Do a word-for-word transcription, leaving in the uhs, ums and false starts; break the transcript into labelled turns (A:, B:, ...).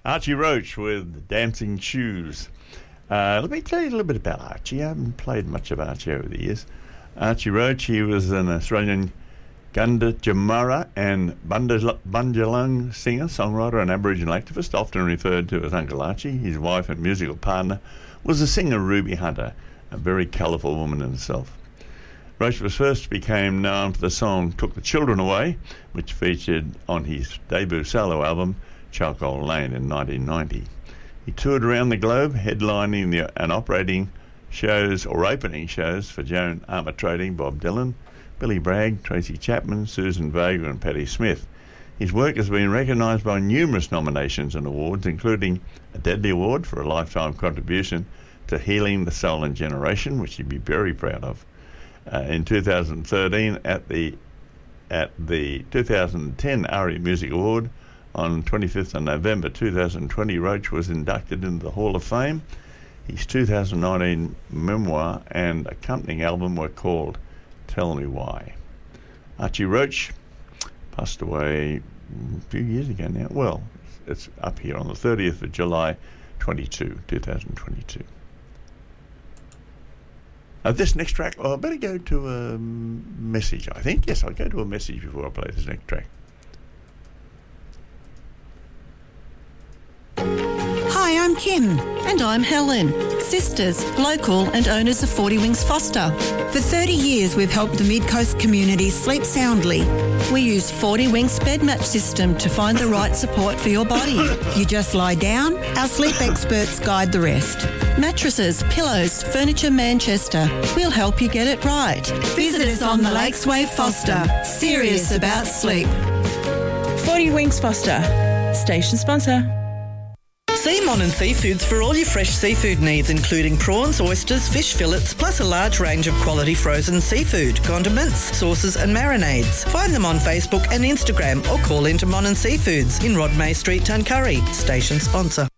A: Archie Roach with Dancing Shoes. Uh, let me tell you a little bit about Archie. I haven't played much of Archie over the years. Archie Roach, he was an Australian Gunda Jamara and Bundjalung singer, songwriter and Aboriginal activist, often referred to as Uncle Archie. His wife and musical partner was the singer Ruby Hunter, a very colourful woman in herself. Roach was first became known for the song Took the Children Away, which featured on his debut solo album, Charcoal Lane, in nineteen ninety. He toured around the globe, headlining the, and operating shows or opening shows for Joan Armatrading, Bob Dylan, Billy Bragg, Tracy Chapman, Susan Vega and Patti Smith. His work has been recognised by numerous nominations and awards, including a Deadly Award for a lifetime contribution to healing the soul and generation, which he'd be very proud of. Uh, in two thousand thirteen, at the at the two thousand ten A R I Music Award, on twenty-fifth of November two thousand twenty, Roach was inducted into the Hall of Fame. His two thousand nineteen memoir and accompanying album were called Tell Me Why. Archie Roach passed away a few years ago now. Well, it's up here on the thirtieth of July twenty-two, two thousand twenty-two. Uh, this next track, oh, I better go to a message, I think. Yes, I'll go to a message before I play this next track.
B: Hi, I'm Kim.
C: And I'm Helen, sisters, local and owners of forty Wings Foster.
B: For thirty years, we've helped the Mid-Coast community sleep soundly.
C: We use forty Wings bed match system to find the right support for your body.
B: You just lie down, our sleep experts guide the rest.
C: Mattresses, pillows, furniture Manchester. We'll help you get it right.
B: Visit us on the Lakes Wave Foster. Serious about sleep.
D: forty Wings Foster, station sponsor.
E: See Monin Seafoods for all your fresh seafood needs, including prawns, oysters, fish fillets, plus a large range of quality frozen seafood, condiments, sauces and marinades. Find them on Facebook and Instagram or call into Monin Seafoods in Rodmay Street, Tuncurry. Station sponsor.